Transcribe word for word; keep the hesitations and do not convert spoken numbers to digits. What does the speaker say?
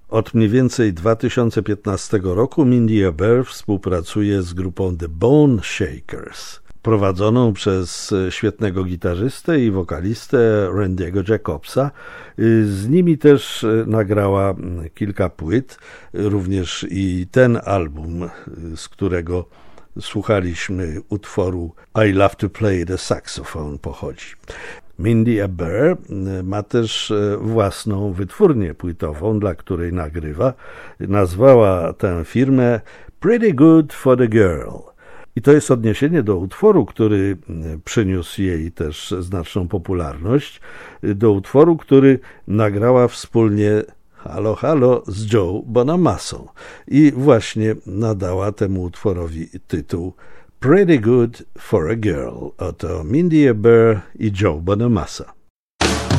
Od mniej więcej dwa tysiące piętnastego roku Mindy Aber współpracuje z grupą The Bone Shakers, prowadzoną przez świetnego gitarzystę i wokalistę Randy'ego Jacobsa. Z nimi też nagrała kilka płyt, również i ten album, z którego słuchaliśmy utworu I Love to Play the Saxophone, pochodzi. Mindy Aber ma też własną wytwórnię płytową, dla której nagrywa. Nazwała tę firmę Pretty Good for the Girl. I to jest odniesienie do utworu, który przyniósł jej też znaczną popularność, do utworu, który nagrała wspólnie Halo Halo z Joe Bonamassą i właśnie nadała temu utworowi tytuł Pretty Good for a Girl. Oto Mindy Aber i Joe Bonamassa.